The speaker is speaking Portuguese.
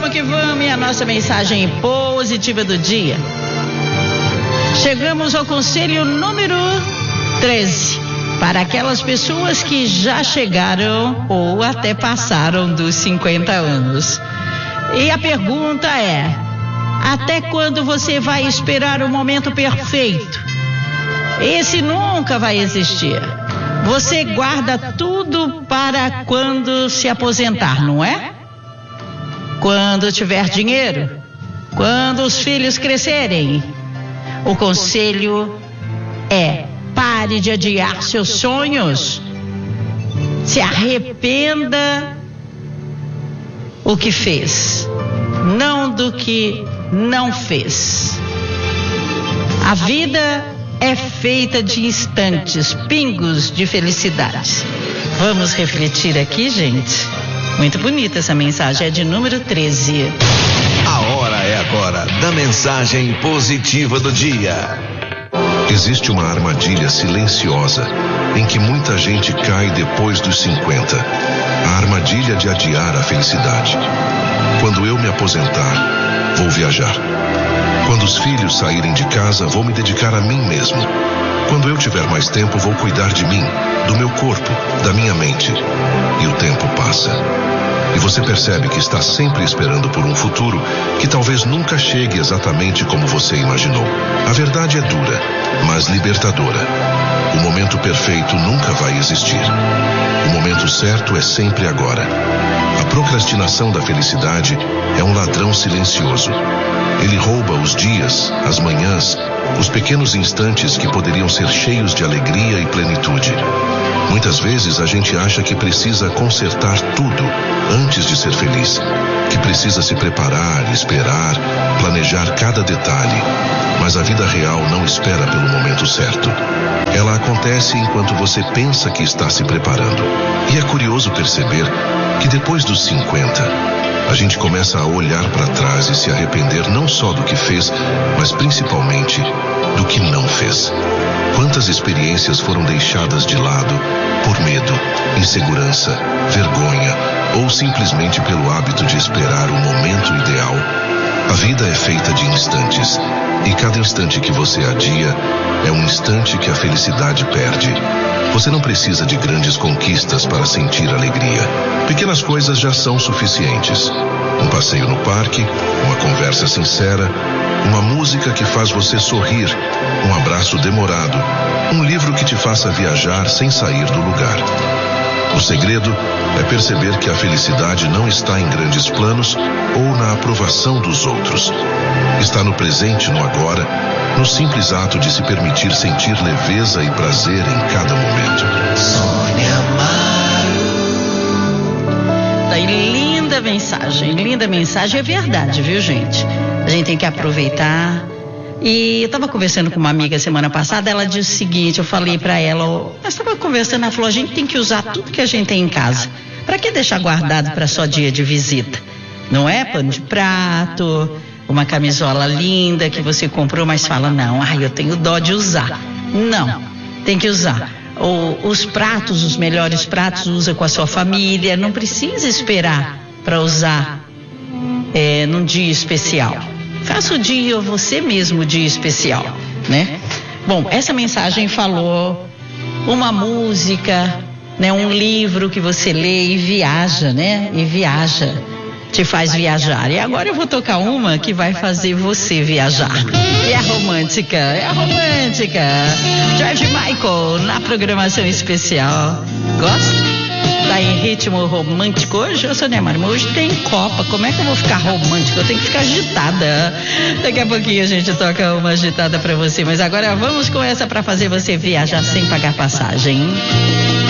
que vamos, e a nossa mensagem positiva do dia. Chegamos ao conselho número 13, para aquelas pessoas que já chegaram ou até passaram dos 50 anos. E a pergunta é: até quando você vai esperar o momento perfeito? Esse nunca vai existir. Você guarda tudo para quando se aposentar, não é? Quando tiver dinheiro, quando os filhos crescerem. O conselho é: pare de adiar seus sonhos. Se arrependa o que fez, não do que não fez. A vida é feita de instantes, pingos de felicidade. Vamos refletir aqui, gente? Muito bonita essa mensagem, é de número 13. A hora é agora da mensagem positiva do dia. Existe uma armadilha silenciosa em que muita gente cai depois dos 50. A armadilha de adiar a felicidade. Quando eu me aposentar, vou viajar. Quando os filhos saírem de casa, vou me dedicar a mim mesmo. Quando eu tiver mais tempo, vou cuidar de mim, do meu corpo, da minha mente. E o tempo passa. E você percebe que está sempre esperando por um futuro que talvez nunca chegue exatamente como você imaginou. A verdade é dura, mas libertadora. O momento perfeito nunca vai existir. O momento certo é sempre agora. A procrastinação da felicidade é um ladrão silencioso. Ele rouba os dias, as manhãs, os pequenos instantes que poderiam ser cheios de alegria e plenitude. Muitas vezes a gente acha que precisa consertar tudo antes de ser feliz, que precisa se preparar, esperar, planejar cada detalhe. Mas a vida real não espera pelo momento certo. Ela acontece enquanto você pensa que está se preparando. E é curioso perceber que depois dos 50, a gente começa a olhar para trás e se arrepender não só do que fez, mas principalmente do que não fez. Quantas experiências foram deixadas de lado por medo, insegurança, vergonha ou simplesmente pelo hábito de esperar o momento ideal? A vida é feita de instantes, e cada instante que você adia é um instante que a felicidade perde. Você não precisa de grandes conquistas para sentir alegria. Pequenas coisas já são suficientes. Um passeio no parque, uma conversa sincera, uma música que faz você sorrir, um abraço demorado, um livro que te faça viajar sem sair do lugar. O segredo é perceber que a felicidade não está em grandes planos ou na aprovação dos outros. Está no presente, no agora, no simples ato de se permitir sentir leveza e prazer em cada momento. Sônia Amaro. Daí, linda mensagem, é verdade, viu, gente? A gente tem que aproveitar. E eu estava conversando com uma amiga semana passada, ela disse o seguinte, eu falei para ela, nós estávamos conversando, ela falou, a gente tem que usar tudo que a gente tem em casa. Para que deixar guardado para só dia de visita? Não é? Pano de prato, uma camisola linda que você comprou, mas fala, não, eu tenho dó de usar. Não, tem que usar. Os pratos, os melhores pratos, usa com a sua família, não precisa esperar para usar num dia especial. Faça o dia, você mesmo, o dia especial, né? Bom, essa mensagem falou uma música, né? Um livro que você lê e viaja, né? E viaja, te faz viajar. E agora eu vou tocar uma que vai fazer você viajar. E é romântica. George Michael, na programação especial. Gosta? Tá em ritmo romântico hoje, ô Sônia Amaro? Hoje tem Copa, como é que eu vou ficar romântica? Eu tenho que ficar agitada. Daqui a pouquinho a gente toca uma agitada pra você, mas agora vamos com essa pra fazer você viajar sem pagar passagem.